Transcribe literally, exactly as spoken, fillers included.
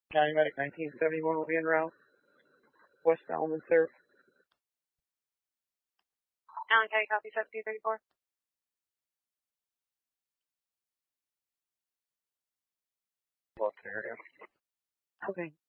County Medic nineteen seventy-one will be en route. West Elm Surf. Allen County, copy seventeen thirty-four. Both area. Okay.